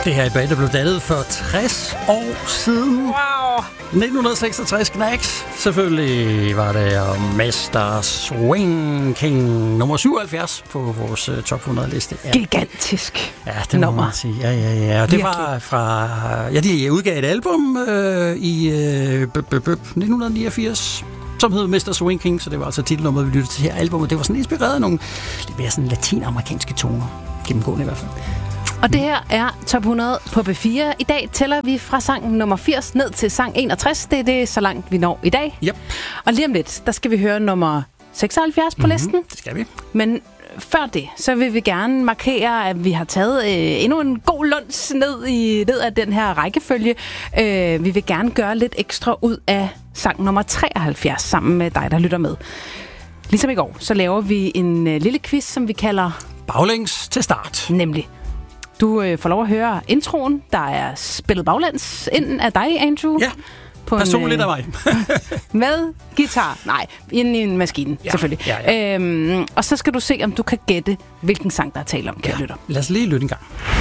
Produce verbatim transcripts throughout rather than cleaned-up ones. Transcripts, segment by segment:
Det her er et band, der blev dannet for tres år siden. Wow! nitten seksogtres, Knacks. Selvfølgelig var det Mester Swing King nummer syvoghalvfjerds på vores uh, top hundrede-liste. Ja. Gigantisk Ja, det må nummer. man sige. Ja, ja, ja. Og det var fra... Ja, de udgav et album øh, i øh, b- b- b- nitten niogfirs, som hed Mester Swing King, så det var altså titelnummeret, vi lyttede til her albumet. Det var sådan inspireret af nogle lidt mere sådan latinamerikanske toner. Gennemgående i hvert fald. Og det her er top hundrede på B fire. I dag tæller vi fra sang nummer firs ned til sang enogtres. Det er det så langt, vi når i dag. Yep. Og lige om lidt, der skal vi høre nummer seksoghalvfjerds på mm-hmm. listen. Det skal vi. Men før det, så vil vi gerne markere, at vi har taget øh, endnu en god luns ned, i, ned af den her rækkefølge. Øh, vi vil gerne gøre lidt ekstra ud af sang nummer treoghalvfjerds sammen med dig, der lytter med. Ligesom i går, så laver vi en øh, lille quiz, som vi kalder... Baglæns til start. Nemlig. Du øh, får lov at høre introen, der er spillet baglæns ind af dig, Andrew. Ja, på personligt en, af mig. med guitar. Nej, ind i en maskine, ja, selvfølgelig. Ja, ja. Øhm, og så skal du se, om du kan gætte, hvilken sang, der er tale om, kære Ja. lytter. Lad os lige lytte en gang.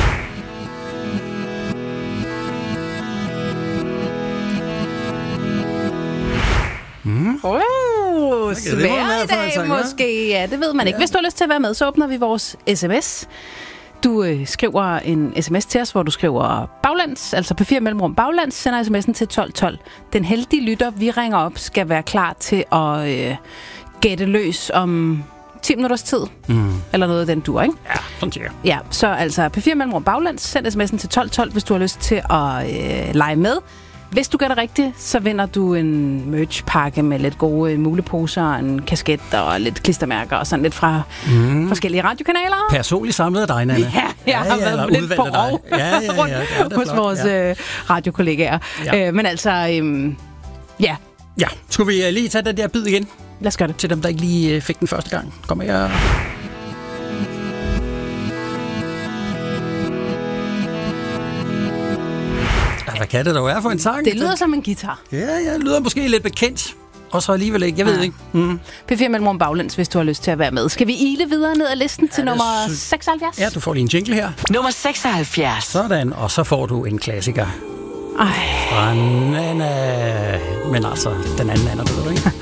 Mm. Oh, Okay, det må svær være i dag, for en sang, måske. Ja, det ved man ikke. Hvis du har lyst til at være med, så åbner vi vores sms. Du øh, skriver en sms til os, hvor du skriver baglands, altså P fire mellemrum baglands, sender sms'en til tolv tolv. Den heldige lytter, vi ringer op, skal være klar til at øh, gætte løs om ti minutters tid. Mm. Eller noget af den dur, ikke? Ja, sådan cirka. Ja, så altså P fire mellemrum baglands, send sms'en til tolv tolv, hvis du har lyst til at øh, lege med. Hvis du gør det rigtigt, så vinder du en merch-pakke med lidt gode muleposer, en kasket og lidt klistermærker og sådan lidt fra mm. forskellige radiokanaler. Personligt samlet af dig, Nanne. Ja, jeg har ja, ja, været lidt på dig. rov Ja, ja, ja, rundt ja, det er hos flot. vores Ja. øh, radiokollegaer. Ja. Øh, men altså, øhm, ja, Ja, skulle vi lige tage den der bid igen? lad os gøre det. Til dem, der ikke lige fik den første gang. Kom her. Ja, hvad kan det dog være for en sang? Det lyder som en guitar. Ja, ja, det lyder måske lidt bekendt. Og så alligevel ikke, jeg ved Ja. ikke. Mm. P fire mellemrum baglæns, hvis du har lyst til at være med. Skal vi ile videre ned ad listen til det nummer sy- seksoghalvfjerds? Ja, du får lige en jingle her. Nummer seksoghalvfjerds. Sådan, og så får du en klassiker Ej, fra Nanna. Men altså, den anden Nanna, du ved ikke.